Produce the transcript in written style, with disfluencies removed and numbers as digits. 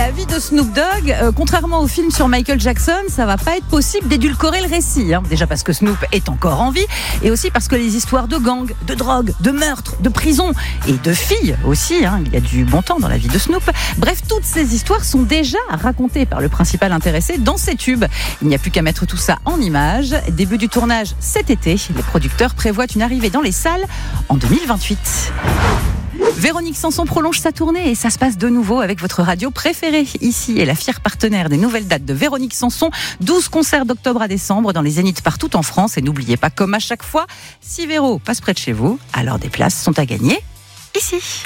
La vie de Snoop Dogg, contrairement au film sur Michael Jackson, ça va pas être possible d'édulcorer le récit. Déjà parce que Snoop est encore en vie, et aussi parce que les histoires de gangs, de drogue, de meurtres, de prison et de filles aussi, il y a du bon temps dans la vie de Snoop. Bref, toutes ces histoires sont déjà racontées par le principal intéressé dans ses tubes. Il n'y a plus qu'à mettre tout ça en images. Début du tournage cet été, les producteurs prévoient une arrivée dans les salles en 2028. Véronique Sanson prolonge sa tournée et ça se passe de nouveau avec votre radio préférée. Ici est la fière partenaire des nouvelles dates de Véronique Sanson. 12 concerts d'octobre à décembre dans les zéniths partout en France. Et n'oubliez pas, comme à chaque fois, si Véro passe près de chez vous, alors des places sont à gagner ici.